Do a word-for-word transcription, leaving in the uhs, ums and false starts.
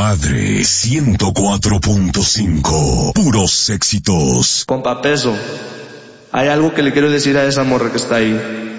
Madre ciento cuatro punto cinco. Puros éxitos. Compa Peso, hay algo que le quiero decir a esa morra que está ahí.